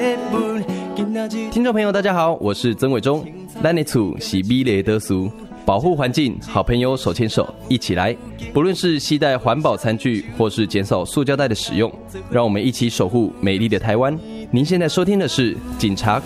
听众朋友大家好，我是曾伟忠。咱的厝是美丽的厝，保护环境，好朋友手牵手一起来。不论是携带环保餐具或是减少塑胶袋的使用，让我们一起守护美丽的台湾。您现在收听的是警察